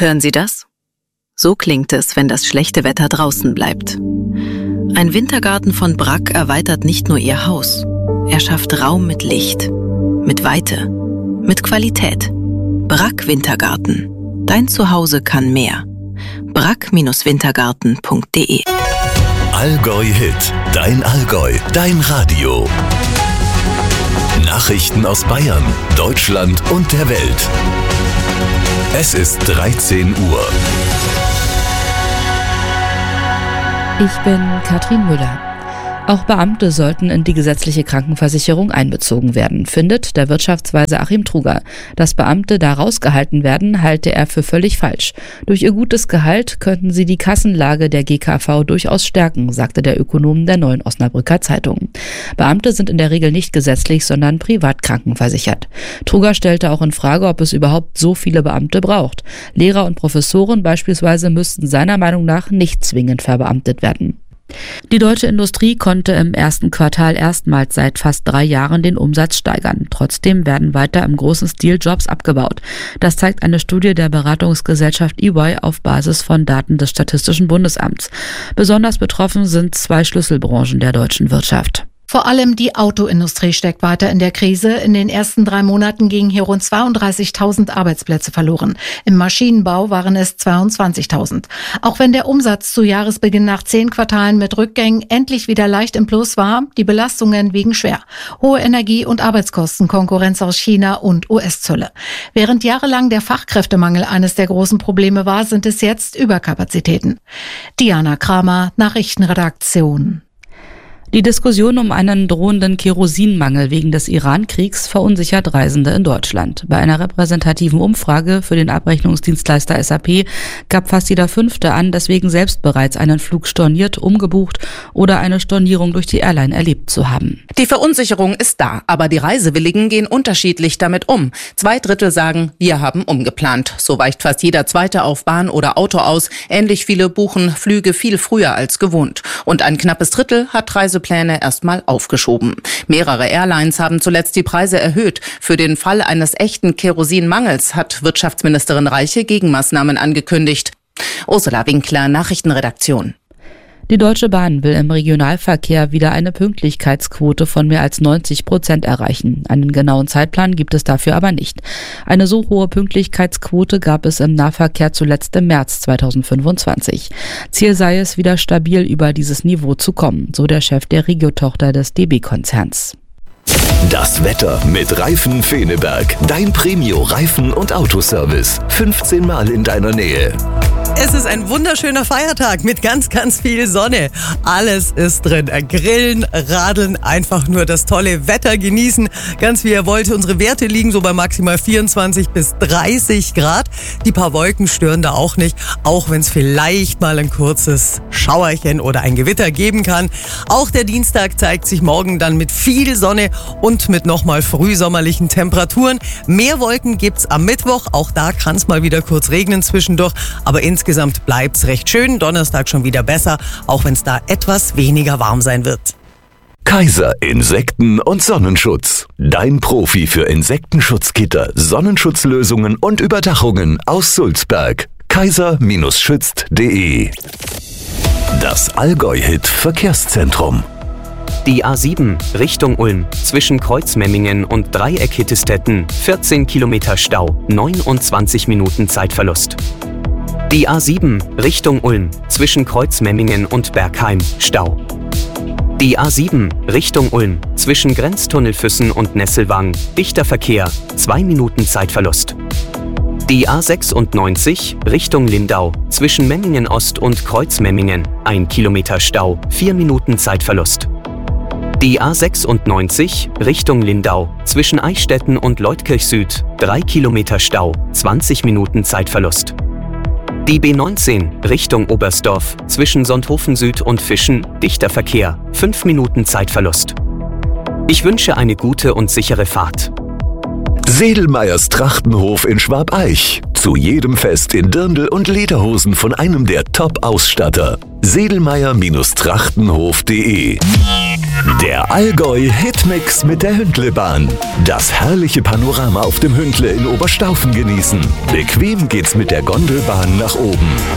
Hören Sie das? So klingt es, wenn das schlechte Wetter draußen bleibt. Ein Wintergarten von Bragg erweitert nicht nur Ihr Haus. Er schafft Raum mit Licht, mit Weite, mit Qualität. Bragg Wintergarten. Dein Zuhause kann mehr. bragg-wintergarten.de. Allgäu Hit. Dein Allgäu. Dein Radio. Nachrichten aus Bayern, Deutschland und der Welt. Es ist 13 Uhr. Ich bin Katrin Müller. Auch Beamte sollten in die gesetzliche Krankenversicherung einbezogen werden, findet der Wirtschaftsweise Achim Truger. Dass Beamte da rausgehalten werden, halte er für völlig falsch. Durch ihr gutes Gehalt könnten sie die Kassenlage der GKV durchaus stärken, sagte der Ökonom der Neuen Osnabrücker Zeitung. Beamte sind in der Regel nicht gesetzlich, sondern privat krankenversichert. Truger stellte auch in Frage, ob es überhaupt so viele Beamte braucht. Lehrer und Professoren beispielsweise müssten seiner Meinung nach nicht zwingend verbeamtet werden. Die deutsche Industrie konnte im ersten Quartal erstmals seit fast 3 Jahren den Umsatz steigern. Trotzdem werden weiter im großen Stil Jobs abgebaut. Das zeigt eine Studie der Beratungsgesellschaft EY auf Basis von Daten des Statistischen Bundesamts. Besonders betroffen sind 2 Schlüsselbranchen der deutschen Wirtschaft. Vor allem die Autoindustrie steckt weiter in der Krise. In den ersten 3 Monaten gingen hier rund 32.000 Arbeitsplätze verloren. Im Maschinenbau waren es 22.000. Auch wenn der Umsatz zu Jahresbeginn nach 10 Quartalen mit Rückgängen endlich wieder leicht im Plus war, die Belastungen wiegen schwer. Hohe Energie- und Arbeitskosten, Konkurrenz aus China und US-Zölle. Während jahrelang der Fachkräftemangel eines der großen Probleme war, sind es jetzt Überkapazitäten. Diana Kramer, Nachrichtenredaktion. Die Diskussion um einen drohenden Kerosinmangel wegen des Iran-Kriegs verunsichert Reisende in Deutschland. Bei einer repräsentativen Umfrage für den Abrechnungsdienstleister SAP gab fast jeder 5. an, deswegen selbst bereits einen Flug storniert, umgebucht oder eine Stornierung durch die Airline erlebt zu haben. Die Verunsicherung ist da, aber die Reisewilligen gehen unterschiedlich damit um. 2/3 sagen, wir haben umgeplant. So weicht fast jeder Zweite auf Bahn oder Auto aus. Ähnlich viele buchen Flüge viel früher als gewohnt. Und ein knappes Drittel hat Reisepläne erstmal aufgeschoben. Mehrere Airlines haben zuletzt die Preise erhöht. Für den Fall eines echten Kerosinmangels hat Wirtschaftsministerin Reiche Gegenmaßnahmen angekündigt. Ursula Winkler, Nachrichtenredaktion. Die Deutsche Bahn will im Regionalverkehr wieder eine Pünktlichkeitsquote von mehr als 90% erreichen. Einen genauen Zeitplan gibt es dafür aber nicht. Eine so hohe Pünktlichkeitsquote gab es im Nahverkehr zuletzt im März 2025. Ziel sei es, wieder stabil über dieses Niveau zu kommen, so der Chef der Regio-Tochter des DB-Konzerns. Das Wetter mit Reifen Feneberg. Dein Premio-Reifen- und Autoservice. 15 Mal in deiner Nähe. Es ist ein wunderschöner Feiertag mit ganz, ganz viel Sonne. Alles ist drin. Grillen, radeln, einfach nur das tolle Wetter genießen. Ganz wie ihr wollt. Unsere Werte liegen so bei maximal 24 bis 30 Grad. Die paar Wolken stören da auch nicht, auch wenn es vielleicht mal ein kurzes Schauerchen oder ein Gewitter geben kann. Auch der Dienstag zeigt sich morgen dann mit viel Sonne und mit nochmal frühsommerlichen Temperaturen. Mehr Wolken gibt's am Mittwoch. Auch da kann es mal wieder kurz regnen zwischendurch. Aber insgesamt bleibt's recht schön. Donnerstag schon wieder besser, auch wenn es da etwas weniger warm sein wird. Kaiser Insekten- und Sonnenschutz. Dein Profi für Insektenschutzgitter, Sonnenschutzlösungen und Überdachungen aus Sulzberg. kaiser-schützt.de. Das Allgäu-Hit Verkehrszentrum. Die A7 Richtung Ulm zwischen Kreuzmemmingen und Dreieck-Hittestetten 14 Kilometer Stau, 29 Minuten Zeitverlust. Die A7 Richtung Ulm zwischen Kreuzmemmingen und Bergheim Stau. Die A7 Richtung Ulm zwischen Grenztunnelfüssen und Nesselwang dichter Verkehr, 2 Minuten Zeitverlust. Die A96 Richtung Lindau zwischen Memmingen Ost und Kreuzmemmingen 1 Kilometer Stau, 4 Minuten Zeitverlust. Die A96 Richtung Lindau zwischen Eichstätten und Leutkirch Süd 3 Kilometer Stau, 20 Minuten Zeitverlust. Die B19 Richtung Oberstdorf zwischen Sonthofen Süd und Fischen dichter Verkehr, 5 Minuten Zeitverlust. Ich wünsche eine gute und sichere Fahrt. Sedelmeyers Trachtenhof in Schwabeich. Zu jedem Fest in Dirndl und Lederhosen von einem der Top-Ausstatter. Sedelmeier-Trachtenhof.de. Der Allgäu-Hitmix mit der Hündlebahn. Das herrliche Panorama auf dem Hündle in Oberstaufen genießen. Bequem geht's mit der Gondelbahn nach oben.